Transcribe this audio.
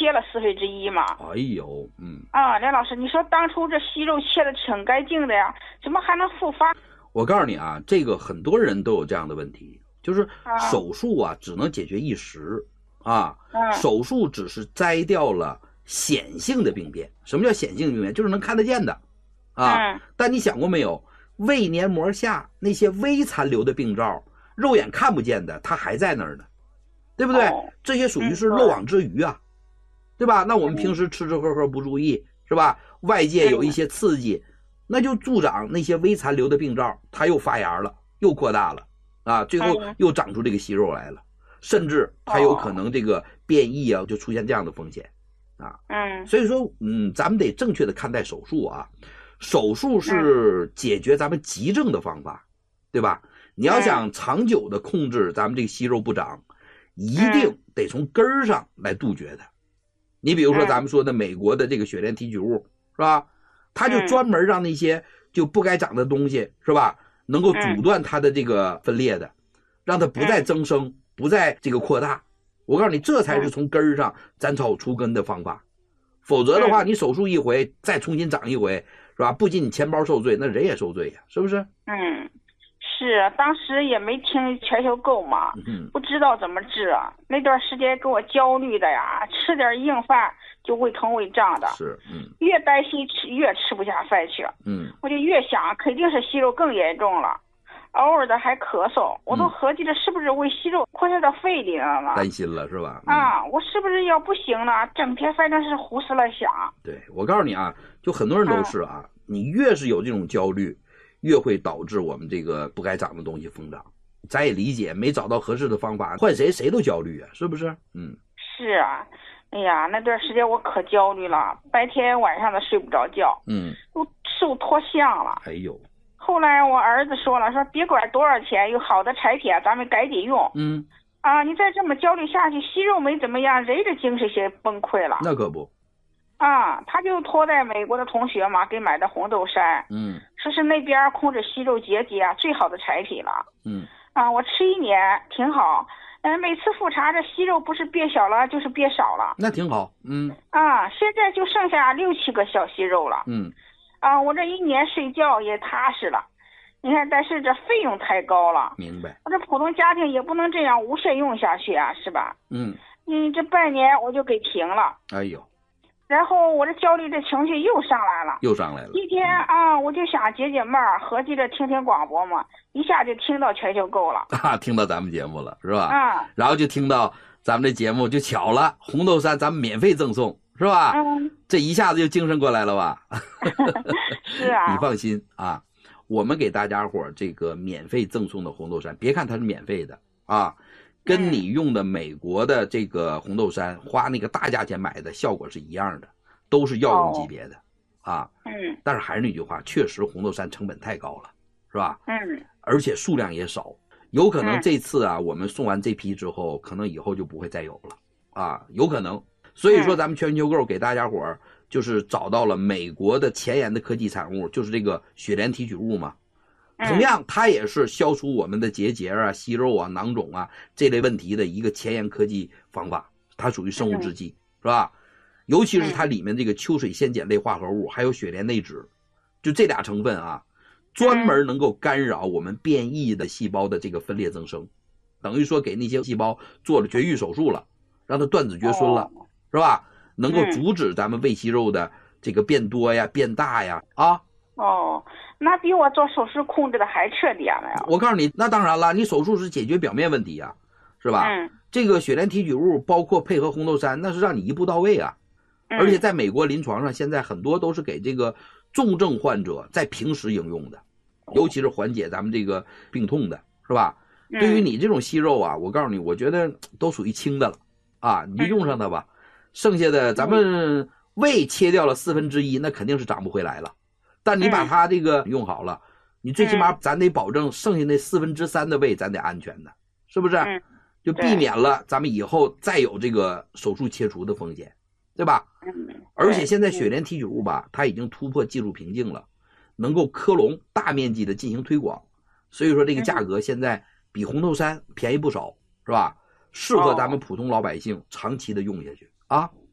切了1/4嘛。 哎呦， 梁老师，你说当初这息肉切的挺干净的呀，怎么还能复发？ 我告诉你啊，这个很多人都有这样的问题，就是手术啊只能解决一时啊，手术只是摘掉了显性的病变。什么叫显性病变？就是能看得见的啊。但你想过没有，胃黏膜下那些微残留的病灶，肉眼看不见的，它还在那儿呢，对不对？这些属于是漏网之鱼啊，对吧？那我们平时吃吃喝喝不注意，是吧？外界有一些刺激，那就助长那些微残留的病灶，它又发芽了，又扩大了啊，最后又长出这个息肉来了，甚至它有可能这个变异啊，就出现这样的风险啊。所以说，咱们得正确的看待手术啊。手术是解决咱们急症的方法，对吧？你要想长久的控制咱们这个息肉不长，一定得从根儿上来杜绝它。你比如说咱们说的美国的这个血链提取物，是吧？它就专门让那些就不该长的东西，是吧，能够阻断它的这个分裂的，让它不再增生，不再这个扩大。我告诉你，这才是从根儿上斩草除根的方法。否则的话，你手术一回，再重新长一回，是吧？不仅你钱包受罪，那人也受罪呀，是不是？ 是，当时也没听全球购嘛，不知道怎么治啊。那段时间给我焦虑的呀，吃点硬饭就胃疼胃胀的， 是， 越担心越吃不下饭去，我就越想肯定是息肉更严重了，偶尔的还咳嗽，我都合计着是不是胃息肉扩散到肺里了呢？ 担心了是吧？ 我是不是要不行了？整天反正是胡思乱想。 对，我告诉你啊，就很多人都是啊，你越是有这种焦虑，越会导致我们这个不该长的东西疯长。咱也理解，没找到合适的方法，换谁都焦虑啊，是不是？ 是啊，哎呀，那段时间我可焦虑了，白天晚上的睡不着觉，都瘦脱相了。 哎呦， 后来我儿子说了，说别管多少钱，有好的产品咱们赶紧用。你再这么焦虑下去，息肉没怎么样，人的精神先崩溃了。 那可不。 他就托带美国的同学嘛，给买的红豆杉，说是那边控制息肉结节最好的产品了。我吃1年挺好，每次复查这息肉不是变小了就是变少了。 那挺好。 现在就剩下6、7个小息肉了。我这1年睡觉也踏实了。你看，但是这费用太高了。 明白。 我这普通家庭也不能这样无限用下去啊，是吧？这半年我就给停了。 哎呦。 然后我这焦虑这情绪又上来了。一天我就想解解闷儿，合计着听听广播嘛，一下就听到全球购了。 听到咱们节目了是吧？然后就听到咱们这节目，就巧了，红豆杉咱们免费赠送是吧？这一下子就精神过来了吧？ 是啊。 你放心啊，我们给大家伙这个免费赠送的红豆杉，别看它是免费的啊，跟你用的美国的这个红豆杉花那个大价钱买的效果是一样的，都是药用级别的但是还是那句话，确实红豆杉成本太高了，是吧？而且数量也少，有可能这次啊，我们送完这批之后，可能以后就不会再有了有可能。所以说咱们全球购给大家伙就是找到了美国的前沿的科技产物，就是这个血链提取物嘛。同样它也是消除我们的结节啊、息肉啊、囊肿啊这类问题的一个前沿科技方法，它属于生物制剂，是吧？尤其是它里面这个秋水仙碱类化合物还有血链内酯，就这俩成分专门能够干扰我们变异的细胞的这个分裂增生，等于说给那些细胞做了绝育手术了，让它断子绝孙了，是吧？能够阻止咱们胃息肉的这个变多呀、变大呀那比我做手术控制的还彻底了呀！ 我告诉你，那当然了，你手术是解决表面问题啊，是吧？这个血链提取物包括配合红豆杉，那是让你一步到位啊。而且在美国临床上，现在很多都是给这个重症患者在平时应用的，尤其是缓解咱们这个病痛的，是吧？对于你这种息肉我告诉你，我觉得都属于轻的了你就用上它吧。剩下的咱们胃切掉了1/4，那肯定是长不回来了。但你把它这个用好了，你最起码咱得保证剩下那3/4的胃咱得安全的，是不是？就避免了咱们以后再有这个手术切除的风险，对吧？而且现在血链提取物吧，它已经突破技术瓶颈了，能够克隆大面积的进行推广，所以说这个价格现在比红豆杉便宜不少，是吧？适合咱们普通老百姓长期的用下去啊。